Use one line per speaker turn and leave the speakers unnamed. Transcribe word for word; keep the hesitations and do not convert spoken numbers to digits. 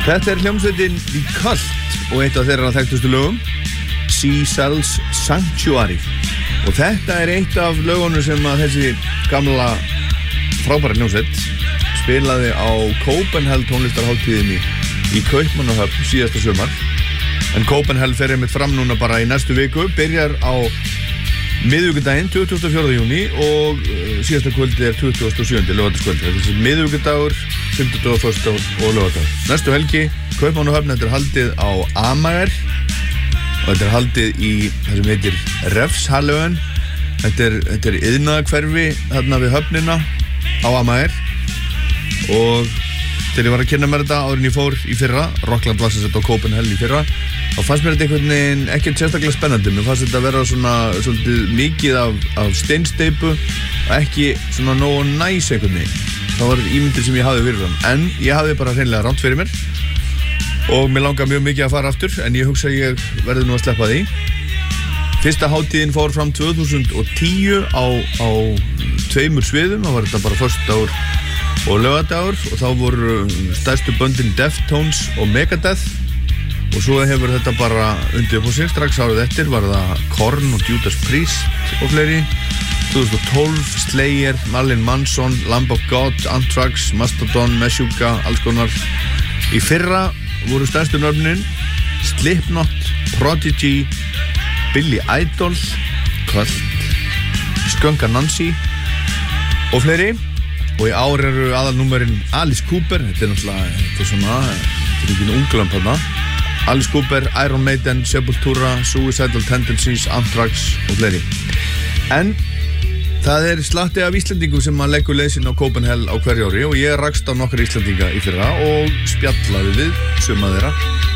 Þetta er hljómsveitin The Cult og eitt af þeirra þekktustu lögum, Sea Cells Sanctuary. Og þetta er eitt af lögunum sem að þessi gamla frábæra hljómsveit spilaði á Copenhagen tónlistarhátíðinni í Kaupmannahöfn síðasta sumar. En Copenhagen fer einmitt fram núna bara í næstu viku, byrjar á miðvikudaginn tuttugasta og fjórða júní og síðasta kvöldið er tuttugasta og sjöunda laugardagskvöld. Þetta er miðvikudagur, fimmtudagur, föstudagur og laugardagur. Næstu helgi, Kaupmannahöfn, þetta er haldið á Amager og þetta er haldið í það sem heitir Refshalløen. Þetta er, þetta er iðnaðarhverfi þarna við höfnina á Amager og þegar ég var að kynna mér þetta áður en ég fór í fyrra, Rockland var sem sagt á Copenhagen í fyrra, þá fannst mér þetta einhvern veginn ekkert sérstaklega spennandi. Mér fannst þetta að vera svona svolítið mikið af, af steinsteipu og ekki svona nógu næs einhvern veginn. Það var ímyndir sem ég hafði fyrir fram, en ég hafði bara hreinlega rangt fyrir mér og mér langar mjög mikið að fara aftur, en ég hugsa að ég verði nú að sleppa því. Fyrsta hátíðin fór fram tvö þúsund og tíu á, á tveimur sviðum, þá var þetta bara föstudagur og laugardagur og þá voru stærstu böndin Deftones og Megadeth og svo hefur þetta bara undið upp á sig. Strax árið eftir var það Korn og Judas Priest og fleiri. tvö þúsund og tólf Slayer, Marilyn Manson, Lamb of God, Anthrax, Mastodon, Meshuggah, alls konar. Í fyrra voru stærstu nöfnin Slipknot, Prodigy, Billy Idol, Cult, Skunk Anansi og fleiri. Og í ár eru aðalnúmerinn Alice Cooper, þetta er náttúrulega, þetta er svona, þetta er ekki unglamp þarna. Alice Cooper, Iron Maiden, Sepultura, Suicidal Tendencies, Anthrax og fleiri. En það er slatti af Íslendingum sem að leggur leið sinni á Copenhagen á hverju ári og ég rakst á nokkra Íslendinga í fyrra og spjallaði við suma þeirra.